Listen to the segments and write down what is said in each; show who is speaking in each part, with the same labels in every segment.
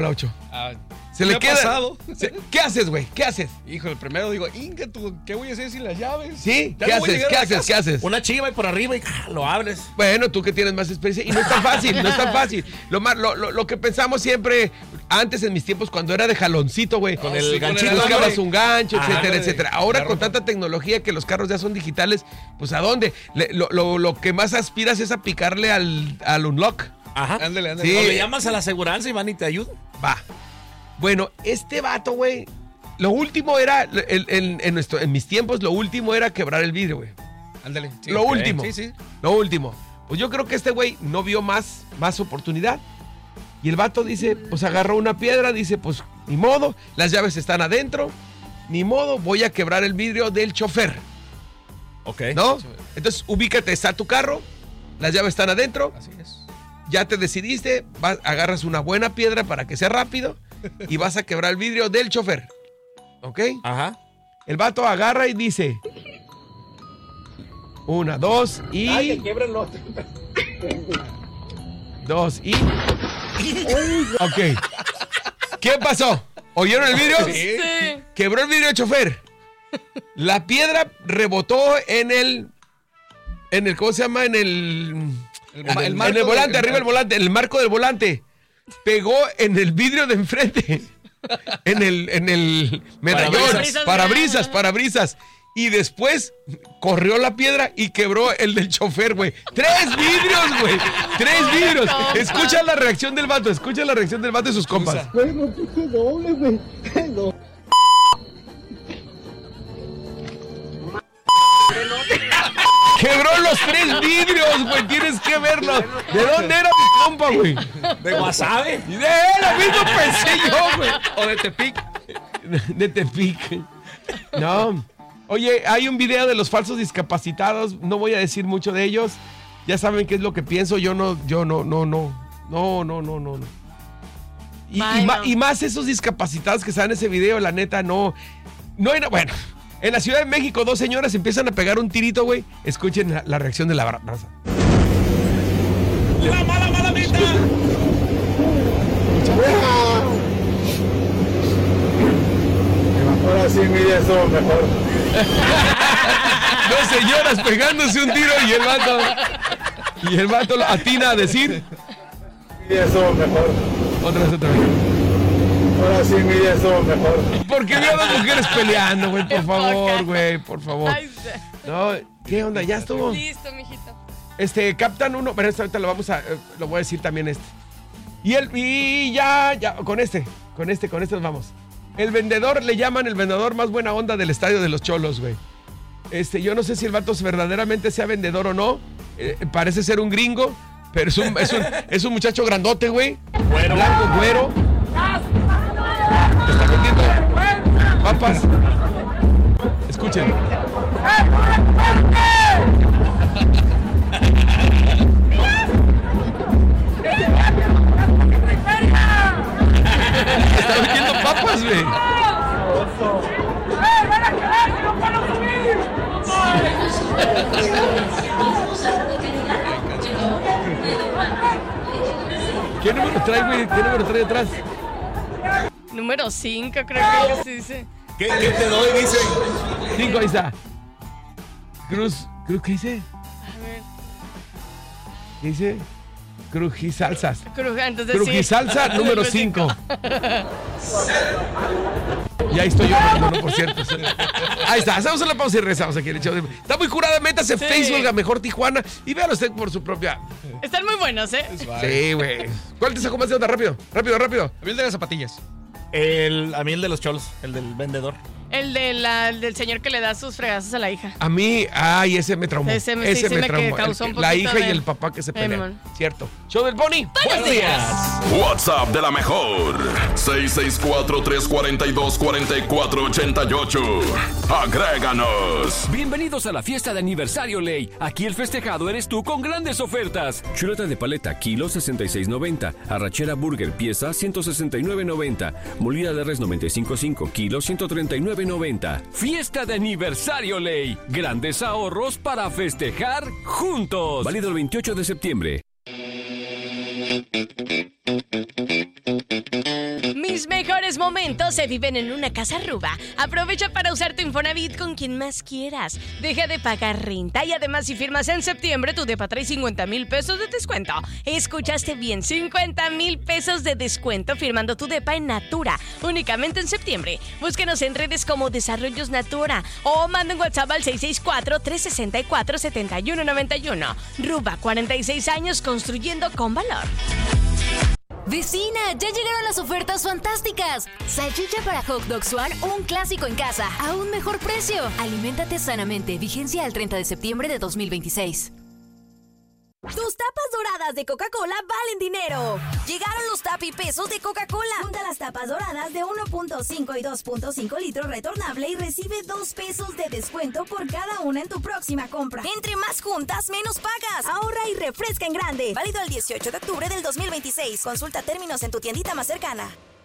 Speaker 1: la 8.
Speaker 2: Se le queda.
Speaker 1: Pasado.
Speaker 2: ¿Qué haces, güey? ¿Qué haces?
Speaker 1: Híjole, primero digo, Inga, ¿qué voy a hacer sin las llaves?
Speaker 2: ¿Sí?
Speaker 1: Ya
Speaker 2: ¿Qué
Speaker 1: no voy a
Speaker 2: haces?
Speaker 1: llegar
Speaker 2: ¿Qué
Speaker 1: a la
Speaker 2: haces?
Speaker 1: casa.
Speaker 2: ¿Qué haces?
Speaker 3: Una chiva y por arriba y lo abres.
Speaker 2: Bueno, tú que tienes más experiencia. Y no es tan fácil, no es tan fácil. Lo que pensamos siempre, antes en mis tiempos, cuando era de jaloncito, güey.
Speaker 3: Con el ganchito.
Speaker 2: Buscabas un gancho,
Speaker 3: Ajá,
Speaker 2: etcétera,
Speaker 1: de
Speaker 2: etcétera. Ahora
Speaker 1: la
Speaker 2: con
Speaker 1: ropa.
Speaker 2: tanta tecnología que los carros ya son digitales, pues ¿a dónde? Lo que más aspiras es a picarle al unlock.
Speaker 3: Ajá.
Speaker 1: Ándale.
Speaker 2: Sí.
Speaker 3: O le llamas a la aseguranza y van y te ayudan.
Speaker 2: Va. Bueno, este vato, güey, lo último era, en mis tiempos, lo último era quebrar el vidrio, güey.
Speaker 1: Ándale. Sí,
Speaker 2: Lo
Speaker 1: ok.
Speaker 2: último.
Speaker 1: Sí.
Speaker 2: Lo último. Pues yo creo que este güey no vio más oportunidad. Y el vato dice, pues agarró una piedra, dice, pues ni modo, las llaves están adentro, ni modo, voy a quebrar el vidrio del chofer,
Speaker 3: Ok.
Speaker 2: ¿no? Entonces, ubícate, está tu carro, las llaves están adentro,
Speaker 1: Así es.
Speaker 2: ya te decidiste, agarras una buena piedra para que sea rápido y vas a quebrar el vidrio del chofer, ¿ok?
Speaker 3: Ajá.
Speaker 2: El vato agarra y dice, 1, 2 y... Dos y... Ok. ¿Qué pasó? ¿Oyeron el vidrio?
Speaker 1: Sí.
Speaker 2: Quebró el vidrio del chofer. La piedra rebotó en el ¿cómo se llama? En el
Speaker 1: marco
Speaker 2: volante,
Speaker 1: del-
Speaker 2: arriba del volante, en el marco del volante. Pegó en el vidrio de enfrente. En el medallón. Parabrisas. Y después corrió la piedra y quebró el del chofer, güey. 3 vidrios, güey. 3 vidrios. Escucha la reacción del vato. Escucha la reacción del vato y sus compas.
Speaker 4: Güey, no puse doble, güey. No.
Speaker 2: Quebró los 3 vidrios, güey. Tienes que verlo. ¿De dónde era mi compa, güey?
Speaker 3: De Guasave.
Speaker 2: De lo mismo pensé yo, güey.
Speaker 1: O de Tepic.
Speaker 2: De Tepic. No. Oye, hay un video de los falsos discapacitados. No voy a decir mucho de ellos. Ya saben qué es lo que pienso. Yo no. Y más esos discapacitados que salen en ese video, la neta, no. No era. Bueno, en la Ciudad de México, 2 señoras empiezan a pegar un tirito, güey. Escuchen la reacción de la raza.
Speaker 3: ¡La mala mitad!
Speaker 4: Ahora sí mide eso mejor.
Speaker 2: 2 señoras pegándose un tiro y el vato atina a decir.
Speaker 4: Mide eso mejor.
Speaker 2: Otra vez.
Speaker 4: Ahora sí mide eso mejor.
Speaker 2: Porque veo a 2 mujeres peleando, güey, por favor, güey, por favor.
Speaker 5: Ay,
Speaker 2: No, ¿qué onda? ¿Ya estuvo?
Speaker 5: listo, mijito.
Speaker 2: Captan 1, pero ahorita lo voy a decir también Y ya, con este nos vamos. El vendedor, le llaman el vendedor más buena onda del estadio de los Cholos, güey. Yo no sé si el vato verdaderamente sea vendedor o no. Parece ser un gringo, pero es un muchacho grandote, güey.
Speaker 3: Güero.
Speaker 2: Blanco, güero. Está vendiendo papas. Escuchen. Está vendiendo papas, güey. ¿Qué número trae, güey? ¿Qué número trae atrás?
Speaker 5: Número 5, creo que se dice.
Speaker 3: ¿Qué te doy? Dice.
Speaker 2: 5, ahí está. Cruz, ¿qué dice?
Speaker 5: A ver.
Speaker 2: ¿Qué dice? Crujisalsas.
Speaker 5: Entonces
Speaker 2: Crujisalsa
Speaker 5: sí.
Speaker 2: número 5. Y ahí estoy yo, no, por cierto. Ahí está, hacemos una pausa y regresamos aquí en el show. Está muy curada, métase
Speaker 5: Sí.
Speaker 2: Facebook, La Mejor Tijuana, y véalo usted por su propia.
Speaker 5: Están muy buenos, ¿eh?
Speaker 2: Sí, güey. ¿Cuál te sacó más de onda? Rápido.
Speaker 1: A mí el de las zapatillas.
Speaker 3: A mí el de los cholos, el del vendedor.
Speaker 5: El del señor que le da sus fregazos a la hija.
Speaker 2: A mí, ese me traumó.
Speaker 5: Ese me
Speaker 2: traumó.
Speaker 5: causó un
Speaker 2: La
Speaker 5: poquito
Speaker 2: hija y
Speaker 5: de-
Speaker 2: el papá que se pelean.
Speaker 5: man.
Speaker 2: Cierto. Show del Pony.
Speaker 5: Buenos días.
Speaker 6: WhatsApp de la mejor 664-342-4488. Agréganos.
Speaker 7: Bienvenidos a la fiesta de aniversario Ley. Aquí el festejado eres tú con grandes ofertas. Chuleta de paleta, kilo 66.90. Arrachera burger, pieza 169.90. Molida de res 95.5, kilo 139.90. Fiesta de aniversario Ley. Grandes ahorros para festejar juntos. Válido el 28 de septiembre.
Speaker 5: Mis mejores momentos se viven en una casa Ruba. Aprovecha para usar tu Infonavit con quien más quieras. Deja de pagar renta y además si firmas en septiembre, tu depa trae 50,000 pesos de descuento. Escuchaste bien, 50,000 pesos de descuento firmando tu depa en Natura. Únicamente en septiembre. Búsquenos en redes como Desarrollos Natura o manda un WhatsApp al 664-364-7191. Ruba, 46 años construyendo con valor.
Speaker 8: ¡Vecina! ¡Ya llegaron las ofertas fantásticas! Salchicha para Hot Dogs One, un clásico en casa, a un mejor precio. Aliméntate sanamente. Vigencia al 30 de septiembre de 2026.
Speaker 9: Tus tapas doradas de Coca-Cola valen dinero. Llegaron los tapipesos de Coca-Cola. Junta las tapas doradas de 1.5 y 2.5 litros retornable y recibe 2 pesos de descuento por cada una en tu próxima compra. Entre más juntas, menos pagas. Ahorra y refresca en grande. Válido el 18 de octubre del 2026. Consulta términos en tu tiendita más cercana.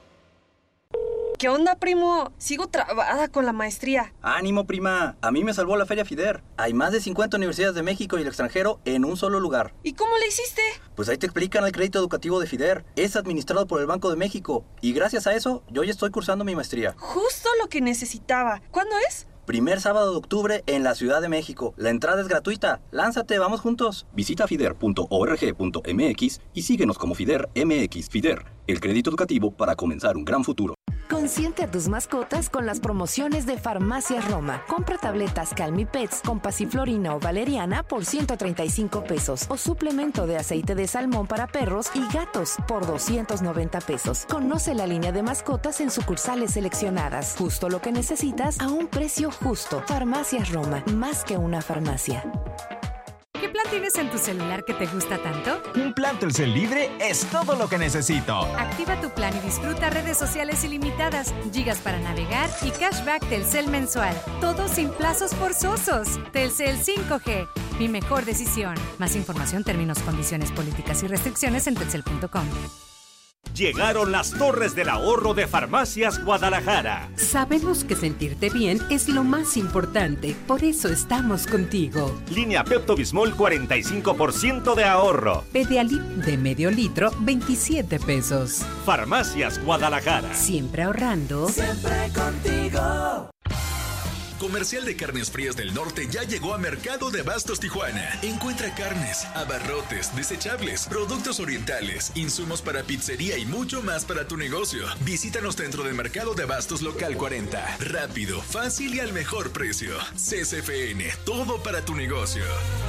Speaker 10: ¿Qué onda, primo? Sigo trabada con la maestría.
Speaker 11: Ánimo, prima. A mí me salvó la Feria FIDER. Hay más de 50 universidades de México y el extranjero en un solo lugar.
Speaker 10: ¿Y cómo le hiciste?
Speaker 11: Pues ahí te explican el crédito educativo de FIDER. Es administrado por el Banco de México. Y gracias a eso, yo ya estoy cursando mi maestría.
Speaker 10: Justo lo que necesitaba. ¿Cuándo es?
Speaker 11: Primer sábado de octubre en la Ciudad de México. La entrada es gratuita. Lánzate, vamos juntos. Visita fider.org.mx y síguenos como FIDER MX. FIDER, el crédito educativo para comenzar un gran futuro.
Speaker 12: Consiente a tus mascotas con las promociones de Farmacias Roma. Compra tabletas Calmi Pets con pasiflorina o valeriana por 135 pesos o suplemento de aceite de salmón para perros y gatos por 290 pesos. Conoce la línea de mascotas en sucursales seleccionadas. Justo lo que necesitas a un precio justo. Farmacias Roma, más que una farmacia.
Speaker 13: ¿Qué plan tienes en tu celular que te gusta tanto?
Speaker 14: Un plan Telcel libre es todo lo que necesito.
Speaker 13: Activa tu plan y disfruta redes sociales ilimitadas, gigas para navegar y cashback Telcel mensual. Todo sin plazos forzosos. Telcel 5G, mi mejor decisión. Más información, términos, condiciones, políticas y restricciones en telcel.com.
Speaker 15: Llegaron las Torres del Ahorro de Farmacias Guadalajara.
Speaker 16: Sabemos que sentirte bien es lo más importante, por eso estamos contigo.
Speaker 15: Línea Pepto-Bismol 45% de ahorro.
Speaker 16: Pedialit de medio litro, 27 pesos.
Speaker 15: Farmacias Guadalajara.
Speaker 16: Siempre ahorrando.
Speaker 17: Siempre contigo.
Speaker 18: Comercial de Carnes Frías del Norte ya llegó a Mercado de Abastos Tijuana. Encuentra carnes, abarrotes, desechables, productos orientales, insumos para pizzería y mucho más para tu negocio. Visítanos dentro del Mercado de Abastos Local 40. Rápido, fácil y al mejor precio. CSFN, todo para tu negocio.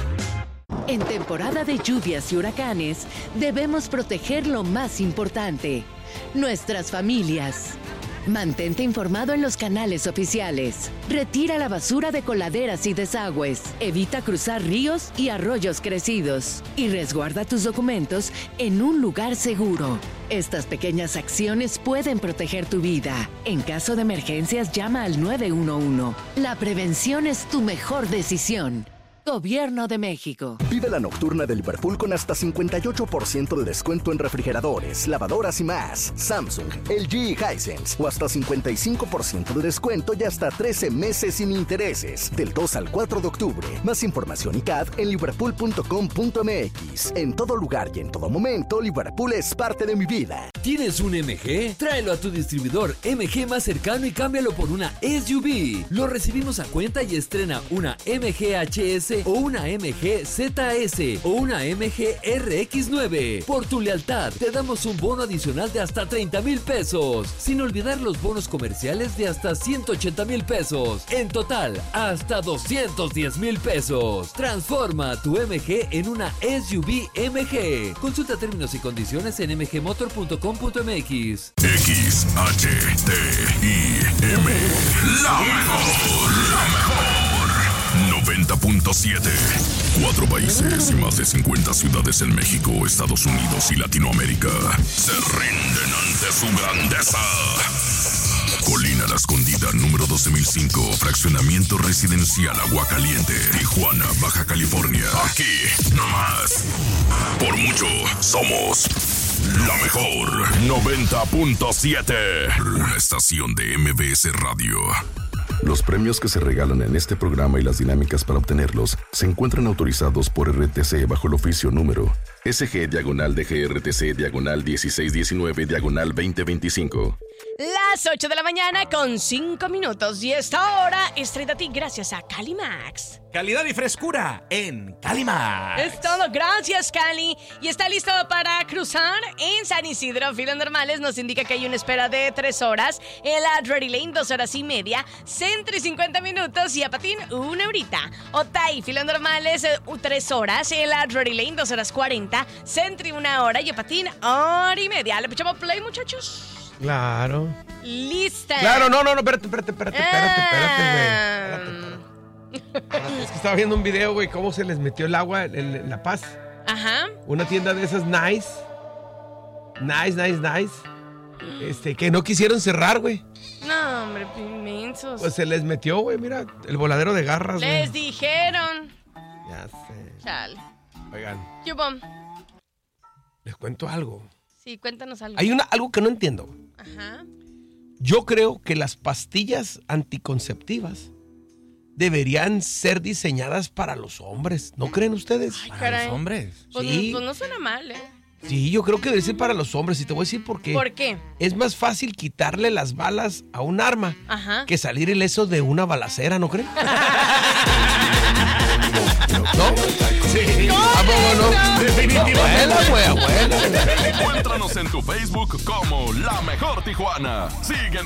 Speaker 19: En temporada de lluvias y huracanes, debemos proteger lo más importante, nuestras familias. Mantente informado en los canales oficiales. Retira la basura de coladeras y desagües. Evita cruzar ríos y arroyos crecidos. Y resguarda tus documentos en un lugar seguro. Estas pequeñas acciones pueden proteger tu vida. En caso de emergencias, llama al 911. La prevención es tu mejor decisión. Gobierno de México.
Speaker 20: Vive la nocturna de Liverpool con hasta 58% de descuento en refrigeradores, lavadoras y más. Samsung, LG y Hisense. O hasta 55% de descuento y hasta 13 meses sin intereses. Del 2 al 4 de octubre. Más información y CAD en liverpool.com.mx. En todo lugar y en todo momento, Liverpool es parte de mi vida.
Speaker 21: ¿Tienes un MG? Tráelo a tu distribuidor MG más cercano y cámbialo por una SUV. Lo recibimos a cuenta y estrena una MG HS o una MG ZS o una MG RX9. Por tu lealtad, te damos un bono adicional de hasta 30,000 pesos. Sin olvidar los bonos comerciales de hasta 180,000 pesos. En total, hasta 210,000 pesos. Transforma tu MG en una SUV MG. Consulta términos y condiciones en mgmotor.com.mx.
Speaker 6: XHTIM. La mejor. 90.7. 4 países y más de 50 ciudades en México, Estados Unidos y Latinoamérica se rinden ante su grandeza. Colina La Escondida, número 12,005, fraccionamiento residencial Aguacaliente, Tijuana, Baja California. Aquí, nomás. Por mucho, somos la mejor. 90.7. Una estación de MBS Radio. Los premios que se regalan en este programa y las dinámicas para obtenerlos se encuentran autorizados por RTC bajo el oficio número SG/DGRTC/1619/2025.
Speaker 5: Las 8 de la mañana con 5 minutos. Y esta hora es traída a ti gracias a Calimax.
Speaker 3: Calidad y frescura en Calimax.
Speaker 5: Es todo, gracias Cali. Y está listo para cruzar en San Isidro. Filas normales nos indica que hay una espera de 3 horas. En la Drury Lane, 2 horas y media. Centro y 50 minutos. Y a Patín, 1 horita. Otay, filas normales, 3 horas. En la Drury Lane, 2 horas 40. Centro y 1 hora. Y a Patín, 1 hora y media. ¿Le pichamos play, muchachos?
Speaker 2: Claro.
Speaker 5: Lista.
Speaker 2: Claro, no, espérate, güey. Es que estaba viendo un video, güey, cómo se les metió el agua en La Paz.
Speaker 5: Ajá.
Speaker 2: Una tienda de esas nice. Que no quisieron cerrar, güey.
Speaker 5: No, hombre, inmensos.
Speaker 2: Pues se les metió, güey, mira, el voladero de garras, güey.
Speaker 5: Les dijeron.
Speaker 2: Ya sé.
Speaker 5: Chale.
Speaker 2: Oigan,
Speaker 5: ¿Qué bom?
Speaker 2: les cuento algo.
Speaker 5: Sí, cuéntanos algo.
Speaker 2: Hay algo que no entiendo.
Speaker 5: Ajá.
Speaker 2: Yo creo que las pastillas anticonceptivas deberían ser diseñadas para los hombres. ¿No creen ustedes?
Speaker 5: Ay, caray.
Speaker 3: Los hombres.
Speaker 5: Pues,
Speaker 2: Sí.
Speaker 5: pues no suena mal, ¿eh?
Speaker 2: Sí, yo creo que debe ser para los hombres. Y te voy a decir por qué.
Speaker 5: ¿Por qué?
Speaker 2: Es más fácil quitarle las balas a un arma
Speaker 5: Ajá.
Speaker 2: que salir ileso de una balacera, ¿no creen? ¿No?
Speaker 3: Sí.
Speaker 2: ¿A poco no?
Speaker 3: Definitivamente.
Speaker 2: Abuela.
Speaker 6: Encuéntranos en tu Facebook como La Mejor Tijuana. Síguenos